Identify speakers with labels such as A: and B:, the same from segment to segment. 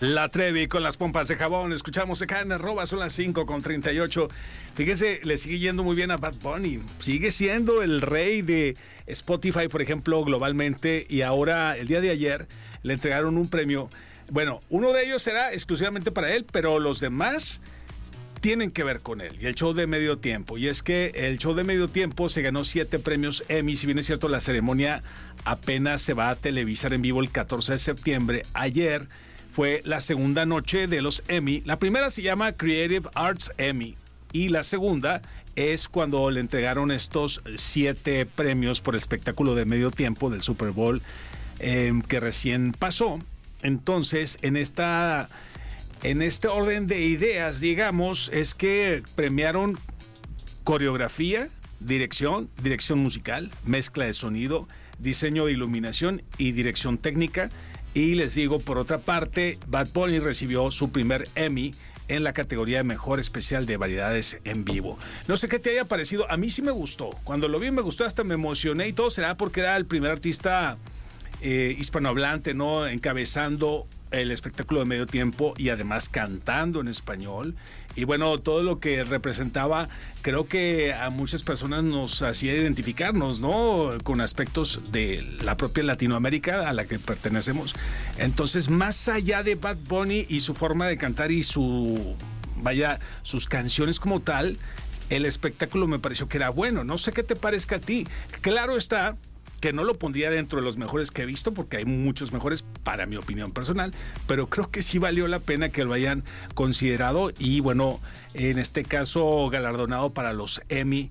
A: La Trevi con las pompas de jabón. Escuchamos acá en arroba, son las 5:38. Fíjese, le sigue yendo muy bien a Bad Bunny. Sigue siendo el rey de Spotify, por ejemplo, globalmente. Y ahora, el día de ayer, le entregaron un premio. Bueno, uno de ellos será exclusivamente para él, pero los demás tienen que ver con él. Y el show de medio tiempo. Y es que el show de medio tiempo se ganó 7 premios Emmy. Si bien es cierto, la ceremonia apenas se va a televisar en vivo el 14 de septiembre. Ayer fue la segunda noche de los Emmy. La primera se llama Creative Arts Emmy y la segunda es cuando le entregaron estos 7 premios por el espectáculo de medio tiempo del Super Bowl que recién pasó. Entonces, en este orden de ideas, digamos, es que premiaron coreografía, dirección musical, mezcla de sonido, diseño de iluminación y dirección técnica. Y les digo, por otra parte, Bad Bunny recibió su primer Emmy en la categoría de Mejor Especial de Variedades en Vivo. No sé qué te haya parecido, a mí sí me gustó. Cuando lo vi me gustó, hasta me emocioné y todo. Será porque era el primer artista hispanohablante, ¿no? Encabezando el espectáculo de medio tiempo y además cantando en español. Y bueno, todo lo que representaba, creo que a muchas personas nos hacía identificarnos, ¿no? Con aspectos de la propia Latinoamérica a la que pertenecemos. Entonces, más allá de Bad Bunny y su forma de cantar y sus canciones como tal, el espectáculo me pareció que era bueno. No sé qué te parezca a ti. Claro está que no lo pondría dentro de los mejores que he visto, porque hay muchos mejores para mi opinión personal, pero creo que sí valió la pena que lo hayan considerado y bueno, en este caso galardonado para los Emmy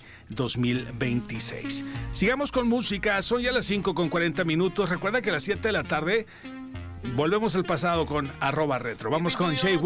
A: 2026. Sigamos con música, son ya las 5:40. Recuerda que a las 7 de la tarde volvemos al pasado con @retro. Vamos con Jay